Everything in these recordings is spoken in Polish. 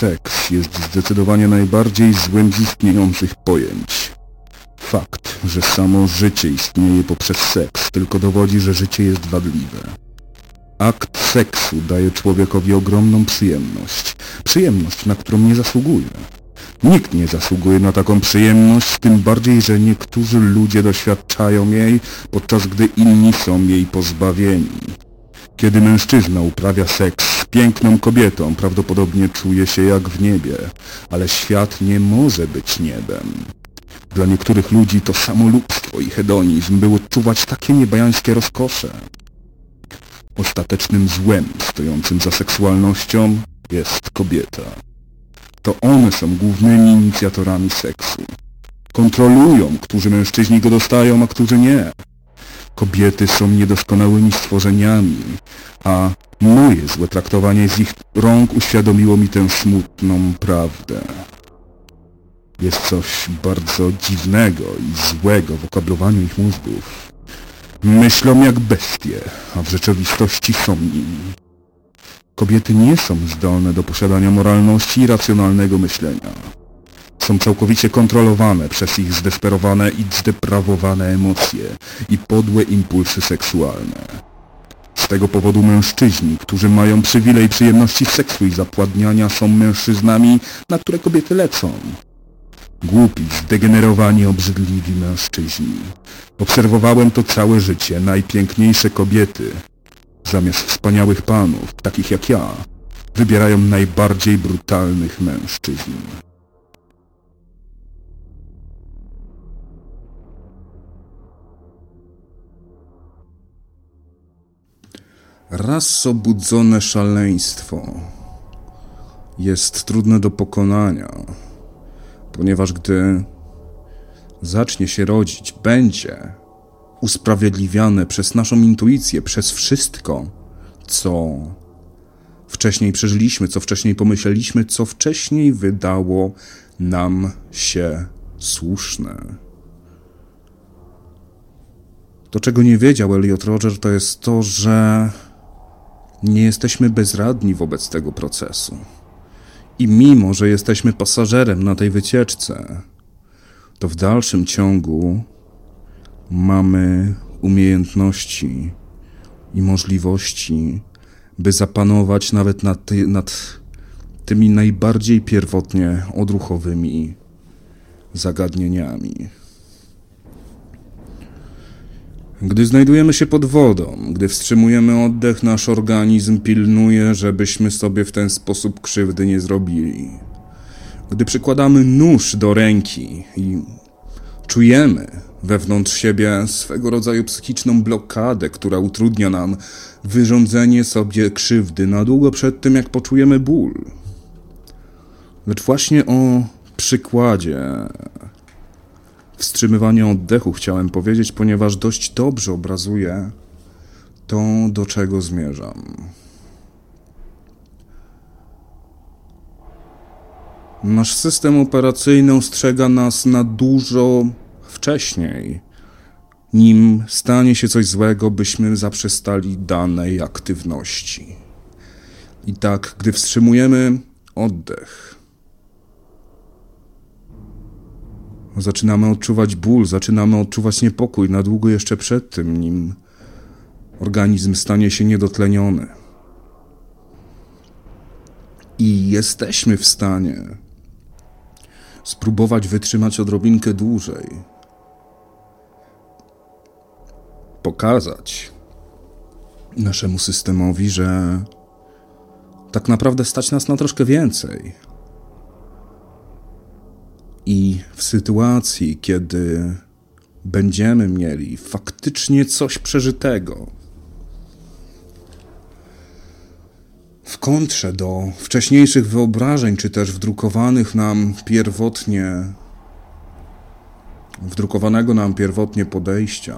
seks jest zdecydowanie najbardziej złym z istniejących pojęć. Fakt, że samo życie istnieje poprzez seks, tylko dowodzi, że życie jest wadliwe. Akt seksu daje człowiekowi ogromną przyjemność. Przyjemność, na którą nie zasługuje. Nikt nie zasługuje na taką przyjemność, tym bardziej, że niektórzy ludzie doświadczają jej, podczas gdy inni są jej pozbawieni. Kiedy mężczyzna uprawia seks z piękną kobietą, prawdopodobnie czuje się jak w niebie, ale świat nie może być niebem. Dla niektórych ludzi to samolubstwo i hedonizm, by odczuwać takie niebajańskie rozkosze. Ostatecznym złem stojącym za seksualnością jest kobieta. To one są głównymi inicjatorami seksu. Kontrolują, którzy mężczyźni go dostają, a którzy nie. Kobiety są niedoskonałymi stworzeniami, a moje złe traktowanie z ich rąk uświadomiło mi tę smutną prawdę. Jest coś bardzo dziwnego i złego w okablowaniu ich mózgów. Myślą jak bestie, a w rzeczywistości są nimi. Kobiety nie są zdolne do posiadania moralności i racjonalnego myślenia. Są całkowicie kontrolowane przez ich zdesperowane i zdeprawowane emocje i podłe impulsy seksualne. Z tego powodu mężczyźni, którzy mają przywilej przyjemności seksu i zapładniania, są mężczyznami, na które kobiety lecą. Głupi, zdegenerowani, obrzydliwi mężczyźni. Obserwowałem to całe życie. Najpiękniejsze kobiety, zamiast wspaniałych panów, takich jak ja, wybierają najbardziej brutalnych mężczyzn. Raz obudzone szaleństwo jest trudne do pokonania, ponieważ gdy zacznie się rodzić, będzie usprawiedliwiane przez naszą intuicję, przez wszystko, co wcześniej przeżyliśmy, co wcześniej pomyśleliśmy, co wcześniej wydało nam się słuszne. To, czego nie wiedział Elliot Rodger, to jest to, że nie jesteśmy bezradni wobec tego procesu. I mimo, że jesteśmy pasażerem na tej wycieczce, to w dalszym ciągu mamy umiejętności i możliwości, by zapanować nawet nad tymi najbardziej pierwotnie odruchowymi zagadnieniami. Gdy znajdujemy się pod wodą, gdy wstrzymujemy oddech, nasz organizm pilnuje, żebyśmy sobie w ten sposób krzywdy nie zrobili. Gdy przykładamy nóż do ręki i czujemy wewnątrz siebie swego rodzaju psychiczną blokadę, która utrudnia nam wyrządzenie sobie krzywdy na długo przed tym, jak poczujemy ból. Lecz właśnie o przykładzie wstrzymywania oddechu chciałem powiedzieć, ponieważ dość dobrze obrazuje to, do czego zmierzam. Nasz system operacyjny ostrzega nas na dużo wcześniej, nim stanie się coś złego, byśmy zaprzestali danej aktywności. I tak, gdy wstrzymujemy oddech, zaczynamy odczuwać ból, zaczynamy odczuwać niepokój na długo jeszcze przed tym, nim organizm stanie się niedotleniony. I jesteśmy w stanie spróbować wytrzymać odrobinkę dłużej. Pokazać naszemu systemowi, że tak naprawdę stać nas na troszkę więcej. I w sytuacji, kiedy będziemy mieli faktycznie coś przeżytego, w kontrze do wcześniejszych wyobrażeń, czy też wdrukowanego nam pierwotnie podejścia,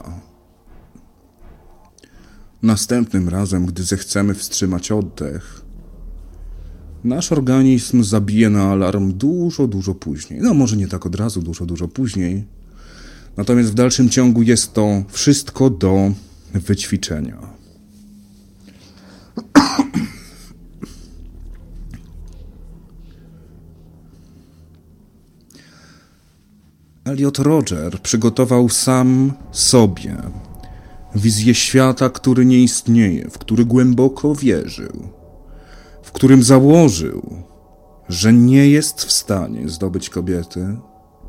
następnym razem, gdy zechcemy wstrzymać oddech, nasz organizm zabije na alarm dużo później. No może nie tak od razu, dużo później. Natomiast w dalszym ciągu jest to wszystko do wyćwiczenia. Elliot Rodger przygotował sam sobie wizję świata, który nie istnieje, w który głęboko wierzył, w którym założył, że nie jest w stanie zdobyć kobiety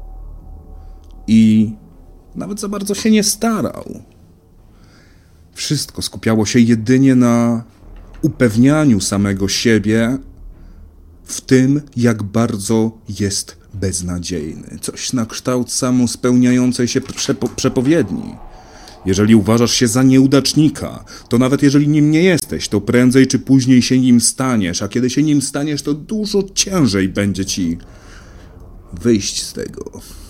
i nawet za bardzo się nie starał. Wszystko skupiało się jedynie na upewnianiu samego siebie w tym, jak bardzo jest beznadziejny. Coś na kształt samospełniającej się przepowiedni. Jeżeli uważasz się za nieudacznika, to nawet jeżeli nim nie jesteś, to prędzej czy później się nim staniesz, a kiedy się nim staniesz, to dużo ciężej będzie ci wyjść z tego.